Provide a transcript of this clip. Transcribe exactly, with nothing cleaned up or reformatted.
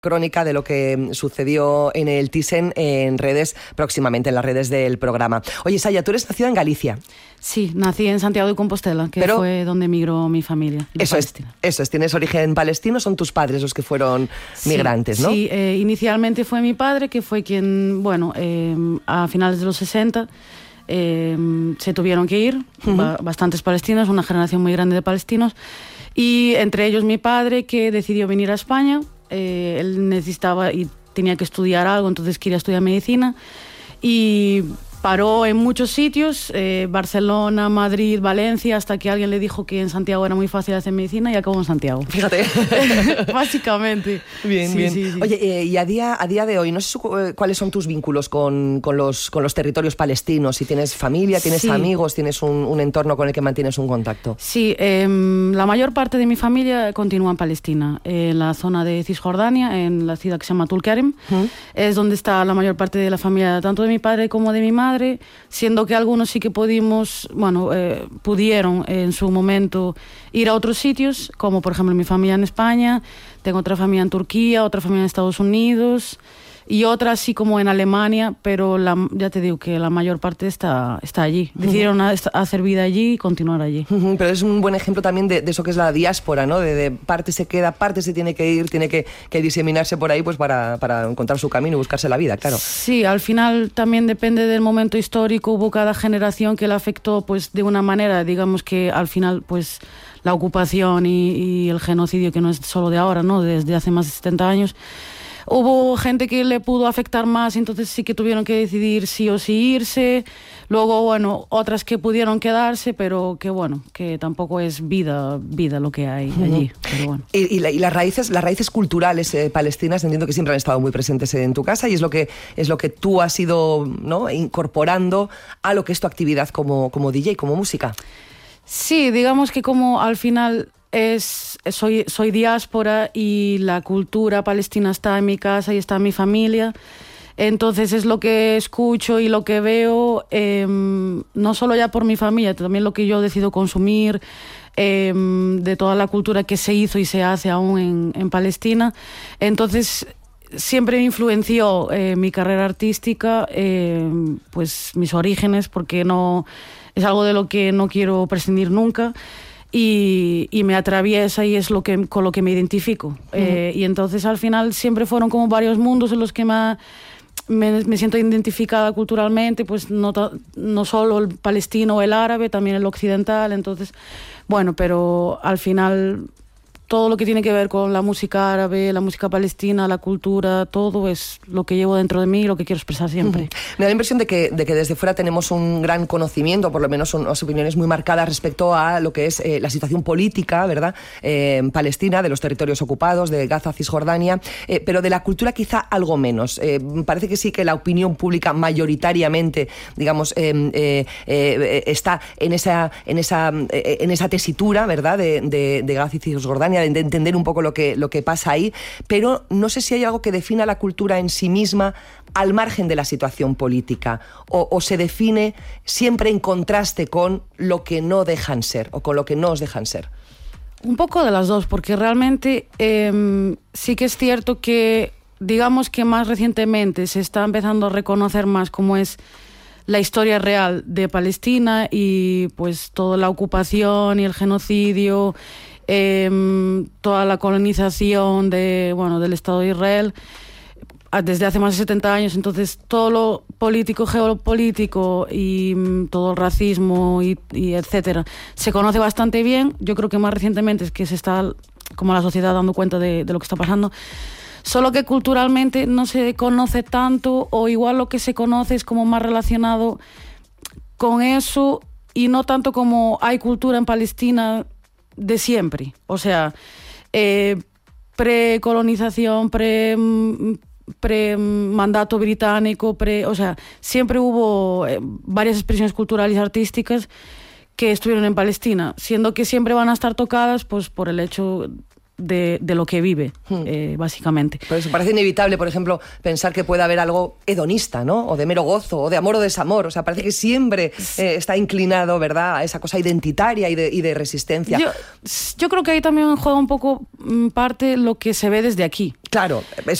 crónica de lo que sucedió en el Thyssen en redes, próximamente en las redes del programa. Oye, Saya, tú eres nacida en Galicia. Sí, nací en Santiago de Compostela, que Pero fue donde emigró mi familia. Eso es, eso es, tienes origen palestino, son tus padres los que fueron sí, migrantes, ¿no? Sí, eh, inicialmente fue mi padre, que fue quien, bueno, eh, a finales de los sesenta eh, se tuvieron que ir, uh-huh. ba- bastantes palestinos, una generación muy grande de palestinos, y entre ellos mi padre, que decidió venir a España. Eh, él necesitaba y tenía que estudiar algo, entonces quería estudiar medicina y paró en muchos sitios, eh, Barcelona, Madrid, Valencia, hasta que alguien le dijo que en Santiago era muy fácil hacer medicina y acabó en Santiago. Fíjate. Básicamente. Bien, sí, bien. Sí, sí. Oye, eh, y a día, a día de hoy, no sé su, cuáles son tus vínculos con, con, los, con los territorios palestinos, si tienes familia, tienes sí. amigos, tienes un, un entorno con el que mantienes un contacto. Sí, eh, la mayor parte de mi familia continúa en Palestina, en la zona de Cisjordania, en la ciudad que se llama Tulkarem, ¿Mm? Es donde está la mayor parte de la familia, tanto de mi padre como de mi madre, siendo que algunos sí que pudimos, bueno, eh, pudieron en su momento ir a otros sitios, como por ejemplo mi familia en España, tengo otra familia en Turquía, otra familia en Estados Unidos y otra así como en Alemania, pero la, ya te digo que la mayor parte está, está allí. Decidieron uh-huh. a, a hacer vida allí y continuar allí. Uh-huh, pero es un buen ejemplo también de, de eso que es la diáspora, ¿no? De, de parte se queda, parte se tiene que ir, tiene que, que diseminarse por ahí pues para, para encontrar su camino y buscarse la vida, claro. Sí, al final también depende del momento histórico. Hubo cada generación que la afectó pues de una manera, digamos que al final pues la ocupación y, y el genocidio, que no es solo de ahora, ¿no? Desde hace más de setenta años. Hubo gente que le pudo afectar más, entonces sí que tuvieron que decidir sí o sí irse. Luego, bueno, otras que pudieron quedarse, pero que bueno, que tampoco es vida, vida lo que hay uh-huh. allí. Pero bueno. Y, y, la, y las raíces, las raíces culturales eh, palestinas, entiendo que siempre han estado muy presentes en tu casa y es lo que es lo que tú has ido, ¿no?, incorporando a lo que es tu actividad como, como D J, como música. Sí, digamos que como al final es soy soy diáspora y la cultura palestina está en mi casa y está en mi familia, entonces es lo que escucho y lo que veo, eh, no solo ya por mi familia, también lo que yo decido consumir, eh, de toda la cultura que se hizo y se hace aún en, en Palestina. Entonces siempre me influenció eh, mi carrera artística, eh, pues mis orígenes, porque no es algo de lo que no quiero prescindir nunca. Y, y me atraviesa y es lo que, con lo que me identifico. Uh-huh. Eh, y entonces al final siempre fueron como varios mundos en los que me, me, me siento identificada culturalmente, pues no, no solo el palestino o el árabe, también el occidental. Entonces, bueno, pero al final todo lo que tiene que ver con la música árabe, la música palestina, la cultura, todo es lo que llevo dentro de mí y lo que quiero expresar siempre. Uh-huh. Me da la impresión de que, de que desde fuera tenemos un gran conocimiento, por lo menos unas opiniones muy marcadas respecto a lo que es eh, la situación política, ¿verdad?, eh, palestina, de los territorios ocupados, de Gaza, Cisjordania, eh, pero de la cultura quizá algo menos. Eh, parece que sí que la opinión pública mayoritariamente, digamos, eh, eh, eh, está en esa, en esa, eh, en esa tesitura, ¿verdad?, de, de, de Gaza y Cisjordania, de entender un poco lo que, lo que pasa ahí, pero no sé si hay algo que defina la cultura en sí misma al margen de la situación política, o, o se define siempre en contraste con lo que no dejan ser, o con lo que no os dejan ser. Un poco de las dos, porque realmente eh, sí que es cierto que, digamos que más recientemente se está empezando a reconocer más cómo es la historia real de Palestina y pues toda la ocupación y el genocidio, Eh, toda la colonización de, bueno, del Estado de Israel desde hace más de setenta años. Entonces todo lo político, geopolítico y um, todo el racismo y, y etcétera se conoce bastante bien. Yo creo que más recientemente es que se está como la sociedad dando cuenta de, de lo que está pasando, solo que culturalmente no se conoce tanto, o igual lo que se conoce es como más relacionado con eso y no tanto como hay cultura en Palestina de siempre, o sea, eh, precolonización, pre, pre mandato británico, pre, o sea, siempre hubo eh, varias expresiones culturales y artísticas que estuvieron en Palestina, siendo que siempre van a estar tocadas pues por el hecho de, de lo que vive, hmm. eh, básicamente. Por eso parece inevitable, por ejemplo, pensar que puede haber algo hedonista, ¿no? O de mero gozo, o de amor o desamor. O sea, parece que siempre eh, está inclinado, ¿verdad?, a esa cosa identitaria y de, y de resistencia. Yo, yo creo que ahí también juega un poco parte lo que se ve desde aquí. Claro, eso